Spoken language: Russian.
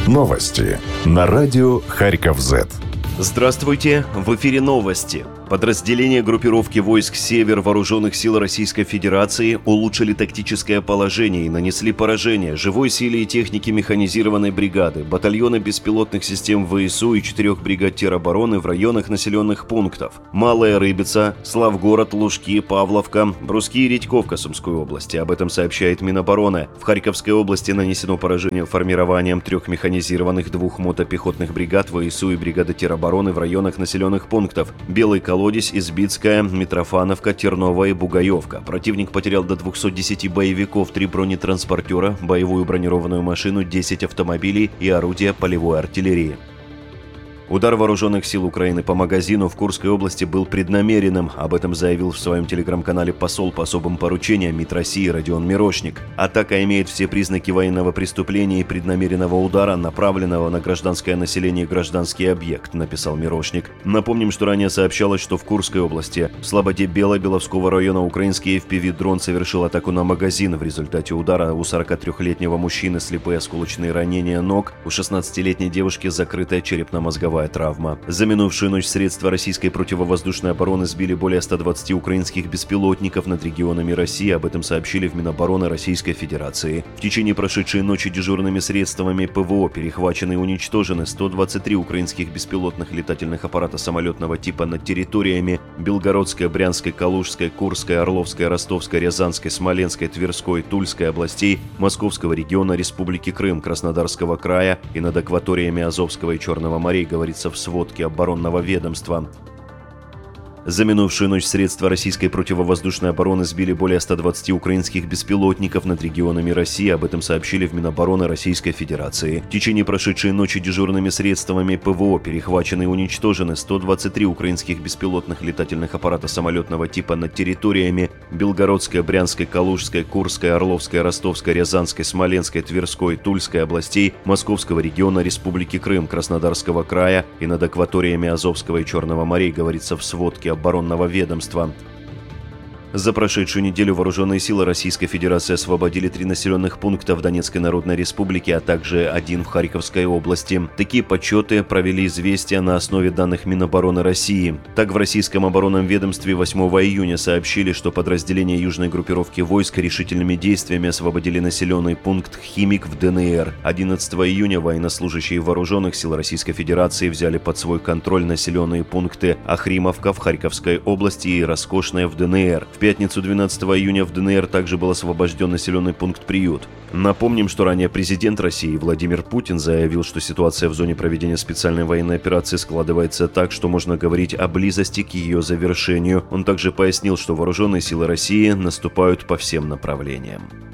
Новости на радио Харьков-Z. Здравствуйте! В эфире новости. Подразделения группировки войск «Север» Вооруженных сил Российской Федерации улучшили тактическое положение и нанесли поражение живой силе и технике механизированной бригады, батальона беспилотных систем ВСУ и 4 бригад теробороны в районах населенных пунктов Малая Рыбица, Славгород, Лужки, Павловка, Бруски и Редьковка Сумской области. Об этом сообщает Минобороны. В Харьковской области нанесено поражение формированием 3 механизированных 2 мотопехотных бригад ВСУ и бригады теробороны в районах населенных пунктов Белый Колодец, Избицкая, Митрофановка, Терновая и Бугаевка. Противник потерял до 210 боевиков, 3 бронетранспортера, боевую бронированную машину, 10 автомобилей и орудия полевой артиллерии. Удар вооруженных сил Украины по магазину в Курской области был преднамеренным. Об этом заявил в своем телеграм-канале посол по особым поручениям МИД России Родион Мирошник. Атака имеет все признаки военного преступления и преднамеренного удара, направленного на гражданское население и гражданский объект, написал Мирошник. Напомним, что ранее сообщалось, что в Курской области в Слободе Беловского района украинский FPV-дрон совершил атаку на магазин. В результате удара у 43-летнего мужчины слепые осколочные ранения ног, у 16-летней девушки закрытая черепно-мозговая травма. За минувшую ночь средства российской противовоздушной обороны сбили более 120 украинских беспилотников над регионами России. Об этом сообщили в Минобороны Российской Федерации. В течение прошедшей ночи дежурными средствами ПВО перехвачены и уничтожены 123 украинских беспилотных летательных аппарата самолетного типа над территориями Белгородской, Брянской, Калужской, Курской, Орловской, Ростовской, Рязанской, Смоленской, Тверской, Тульской областей, Московского региона Республики Крым, Краснодарского края и над акваториями Азовского и Черного морей, говорится в сводке оборонного ведомства. За минувшую ночь средства российской противовоздушной обороны сбили более 120 украинских беспилотников над регионами России. Об этом сообщили в Минобороны Российской Федерации. В течение прошедшей ночи дежурными средствами ПВО перехвачены и уничтожены 123 украинских беспилотных летательных аппарата самолетного типа над территориями Белгородской, Брянской, Калужской, Курской, Орловской, Ростовской, Рязанской, Смоленской, Тверской, Тульской областей, Московского региона Республики Крым, Краснодарского края и над акваториями Азовского и Черного морей, говорится в сводке оборонного ведомства. За прошедшую неделю вооруженные силы Российской Федерации освободили 3 населенных пункта в Донецкой Народной Республике, а также 1 в Харьковской области. Такие подсчеты провели «Известия» на основе данных Минобороны России. Так, в российском оборонном ведомстве 8 июня сообщили, что подразделения южной группировки войск решительными действиями освободили населенный пункт Химик в ДНР. 11 июня военнослужащие вооруженных сил Российской Федерации взяли под свой контроль населенные пункты Ахримовка в Харьковской области и Роскошная в ДНР. В пятницу 12 июня в ДНР также был освобожден населенный пункт Приют. Напомним, что ранее президент России Владимир Путин заявил, что ситуация в зоне проведения специальной военной операции складывается так, что можно говорить о близости к ее завершению. Он также пояснил, что вооруженные силы России наступают по всем направлениям.